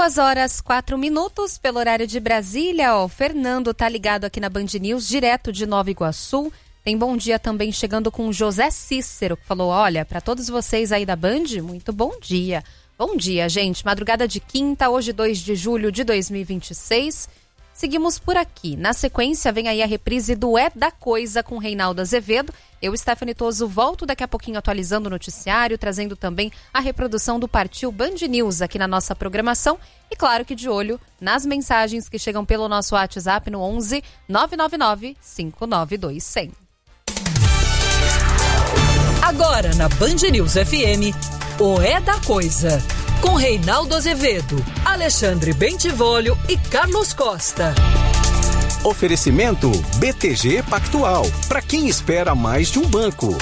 2h04 pelo horário de Brasília. O Fernando tá ligado aqui na Band News, direto de Nova Iguaçu. Tem bom dia também chegando com o José Cícero, que falou, olha, para todos vocês aí da Band, muito bom dia. Bom dia, gente. Madrugada de quinta, hoje 2 de julho de 2026. Seguimos por aqui. Na sequência, vem aí a reprise do É da Coisa com Reinaldo Azevedo. Eu, Stephanie Toso, volto daqui a pouquinho atualizando o noticiário, trazendo também a reprodução do Partiu Band News aqui na nossa programação. E claro que de olho nas mensagens que chegam pelo nosso WhatsApp no 11 999 592 100. Agora na Band News FM, o É da Coisa, com Reinaldo Azevedo, Alexandre Bentivolio e Carlos Costa. Oferecimento BTG Pactual, para quem espera mais de um banco.